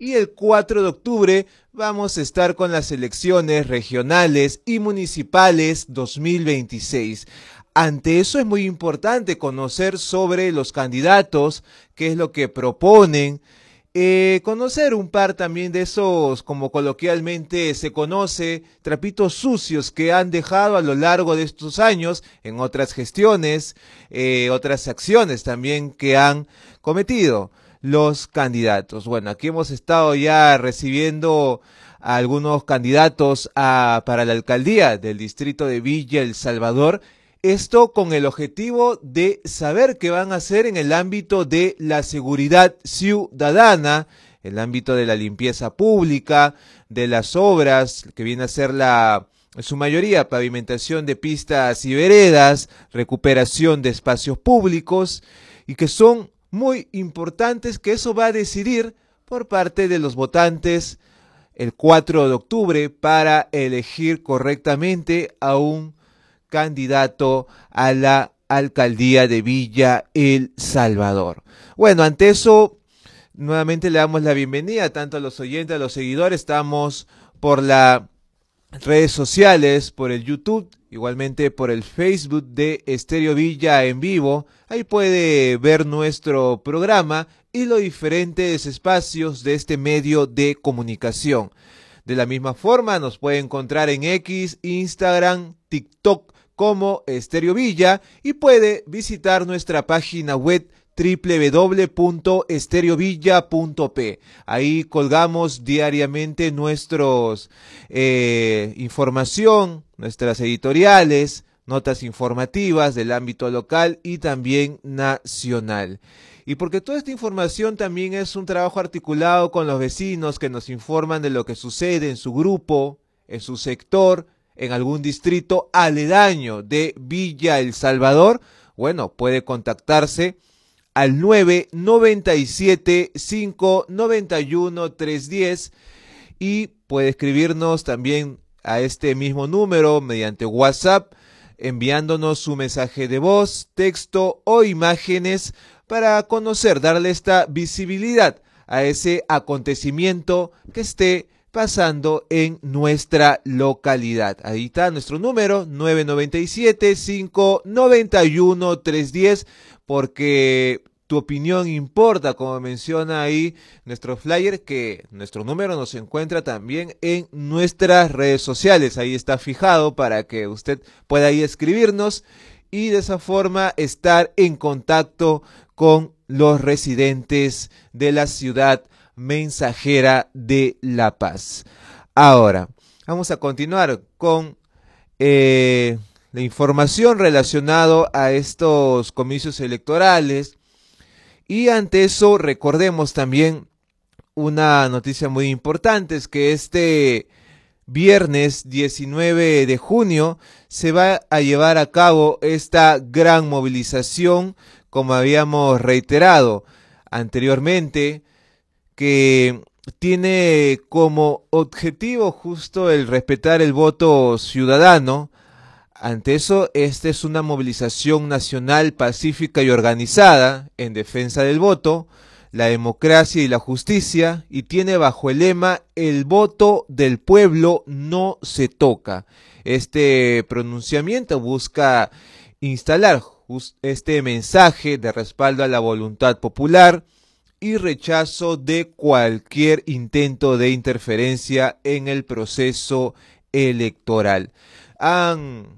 y el 4 de octubre vamos a estar con las elecciones regionales y municipales 2026. Ante eso es muy importante conocer sobre los candidatos, qué es lo que proponen, conocer un par también de esos, como coloquialmente se conoce, trapitos sucios que han dejado a lo largo de estos años en otras gestiones, otras acciones también que han cometido los candidatos. Bueno, aquí hemos estado ya recibiendo a algunos candidatos para la alcaldía del distrito de Villa El Salvador. Esto con el objetivo de saber qué van a hacer en el ámbito de la seguridad ciudadana, el ámbito de la limpieza pública, de las obras, que viene a ser en su mayoría pavimentación de pistas y veredas, recuperación de espacios públicos, y que son muy importantes, que eso va a decidir por parte de los votantes el 4 de octubre para elegir correctamente a un candidato a la alcaldía de Villa El Salvador. Bueno, ante eso, nuevamente le damos la bienvenida tanto a los oyentes, a los seguidores. Estamos por las redes sociales, por el YouTube, igualmente por el Facebook de Estéreo Villa en vivo. Ahí puede ver nuestro programa y los diferentes espacios de este medio de comunicación. De la misma forma nos puede encontrar en X, Instagram, TikTok como Estéreo Villa, y puede visitar nuestra página web www.estereovilla.p. Ahí colgamos diariamente nuestros información, nuestras editoriales, notas informativas del ámbito local y también nacional. Y porque toda esta información también es un trabajo articulado con los vecinos que nos informan de lo que sucede en su grupo, en su sector, en algún distrito aledaño de Villa El Salvador, bueno, puede contactarse al 997-591-310 y puede escribirnos también a este mismo número mediante WhatsApp, enviándonos su mensaje de voz, texto o imágenes para conocer, darle esta visibilidad a ese acontecimiento que esté pasando en nuestra localidad. Ahí está nuestro número, 997-591-310, porque tu opinión importa, como menciona ahí nuestro flyer, que nuestro número nos encuentra también en nuestras redes sociales. Ahí está fijado para que usted pueda ahí escribirnos y de esa forma estar en contacto con los residentes de la ciudad mensajera de La Paz. Ahora, vamos a continuar con la información relacionada a estos comicios electorales. Y ante eso, recordemos también una noticia muy importante, es que este viernes 19 de junio se va a llevar a cabo esta gran movilización, como habíamos reiterado anteriormente, que tiene como objetivo justo el respetar el voto ciudadano. Ante eso, esta es una movilización nacional pacífica y organizada en defensa del voto, la democracia y la justicia, y tiene bajo el lema "el voto del pueblo no se toca". Este pronunciamiento busca instalar este mensaje de respaldo a la voluntad popular y rechazo de cualquier intento de interferencia en el proceso electoral. Han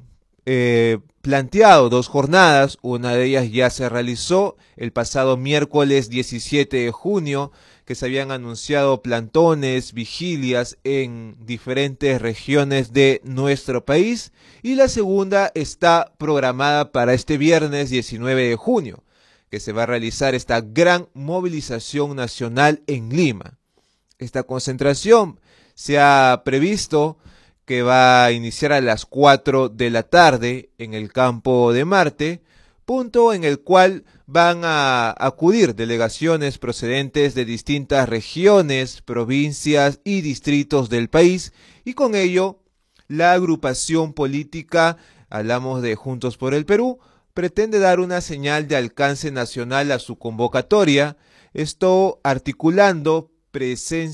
planteado 2 jornadas, una de ellas ya se realizó el pasado miércoles 17 de junio, que se habían anunciado plantones, vigilias en diferentes regiones de nuestro país, y la segunda está programada para este viernes 19 de junio, que se va a realizar esta gran movilización nacional en Lima. Esta concentración se ha previsto que va a iniciar a las 4 de la tarde en el Campo de Marte, punto en el cual van a acudir delegaciones procedentes de distintas regiones, provincias y distritos del país, y con ello la agrupación política, hablamos de Juntos por el Perú, pretende dar una señal de alcance nacional a su convocatoria, esto articulando presencia